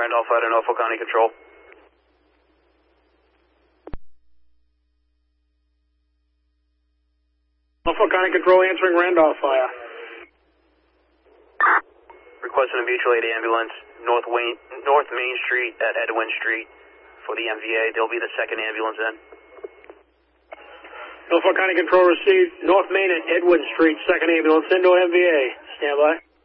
Randolph out of Norfolk County Control. Norfolk County Control answering Randolph fire. Requesting a mutual aid ambulance, North Main Street at Edwin Street for the MVA. They'll be the second ambulance in. Norfolk County Control received North Main and Edwin Street, second ambulance into MVA. Stand by.